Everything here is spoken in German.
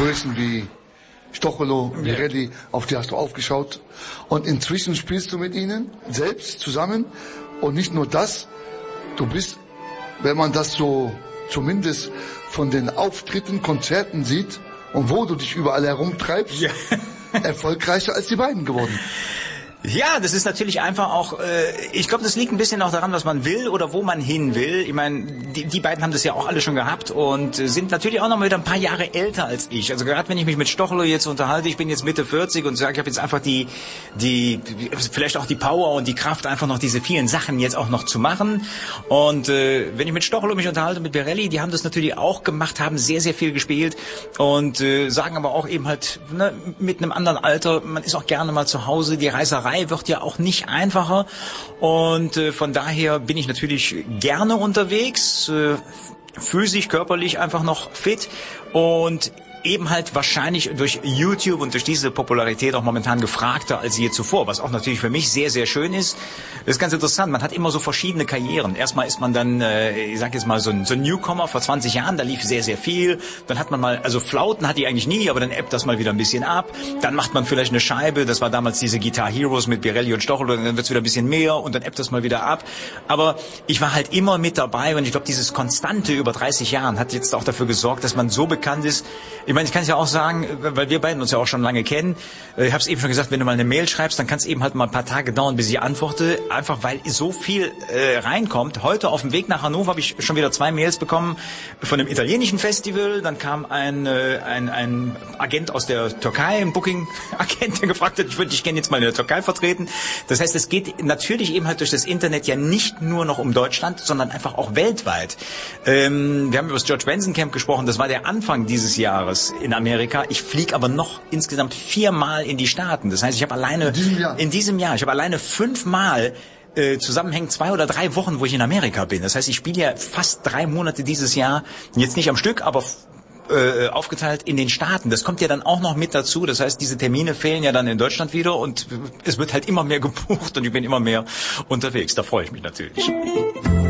Größen wie Stocholo, Pirelli, auf die hast du aufgeschaut. Und inzwischen spielst du mit ihnen selbst zusammen. Und nicht nur das, du bist, wenn man das so zumindest von den Auftritten, Konzerten sieht und wo du dich überall herumtreibst, erfolgreicher als die beiden geworden. Ja, das ist natürlich einfach auch, ich glaube, das liegt ein bisschen auch daran, was man will oder wo man hin will. Ich meine, die beiden haben das ja auch alle schon gehabt und sind natürlich auch noch mal wieder ein paar Jahre älter als ich. Also gerade wenn ich mich mit Stochelo jetzt unterhalte, ich bin jetzt Mitte 40 und sage, ich habe jetzt einfach die vielleicht auch die Power und die Kraft, einfach noch diese vielen Sachen jetzt auch noch zu machen. Und wenn ich mit Stochelo mich unterhalte, mit Pirelli, die haben das natürlich auch gemacht, haben sehr, sehr viel gespielt und sagen aber auch eben halt, ne, mit einem anderen Alter, man ist auch gerne mal zu Hause, die Reiserei wird ja auch nicht einfacher und von daher bin ich natürlich gerne unterwegs, physisch, körperlich einfach noch fit und eben halt wahrscheinlich durch YouTube und durch diese Popularität auch momentan gefragter als je zuvor, was auch natürlich für mich sehr, sehr schön ist. Das ist ganz interessant, man hat immer so verschiedene Karrieren. Erstmal ist man dann, ich sag jetzt mal, so ein Newcomer vor 20 Jahren, da lief sehr, sehr viel. Dann hat man mal, also Flauten hatte ich eigentlich nie, aber dann ebbt das mal wieder ein bisschen ab. Dann macht man vielleicht eine Scheibe, das war damals diese Guitar Heroes mit Pirelli und Stochelo, dann wird's wieder ein bisschen mehr und dann ebbt das mal wieder ab. Aber ich war halt immer mit dabei und ich glaube, dieses Konstante über 30 Jahren hat jetzt auch dafür gesorgt, dass man so bekannt ist. Ich meine, ich kann es ja auch sagen, weil wir beiden uns ja auch schon lange kennen. Ich habe es eben schon gesagt, wenn du mal eine Mail schreibst, dann kann es eben halt mal ein paar Tage dauern, bis ich antworte. Einfach weil so viel reinkommt. Heute auf dem Weg nach Hannover habe ich schon wieder 2 Mails bekommen von einem italienischen Festival. Dann kam ein Agent aus der Türkei, ein Booking-Agent, der gefragt hat, ich würde dich gerne jetzt mal in der Türkei vertreten. Das heißt, es geht natürlich eben halt durch das Internet ja nicht nur noch um Deutschland, sondern einfach auch weltweit. Wir haben über das George Benson Camp gesprochen. Das war der Anfang dieses Jahres in Amerika. Ich fliege aber noch insgesamt 4-mal in die Staaten. Das heißt, ich habe alleine in diesem Jahr, ich habe alleine 5-mal zusammenhängend 2 oder 3 Wochen, wo ich in Amerika bin. Das heißt, ich spiele ja fast 3 Monate dieses Jahr, jetzt nicht am Stück, aber aufgeteilt in den Staaten. Das kommt ja dann auch noch mit dazu. Das heißt, diese Termine fehlen ja dann in Deutschland wieder und es wird halt immer mehr gebucht und ich bin immer mehr unterwegs. Da freue ich mich natürlich.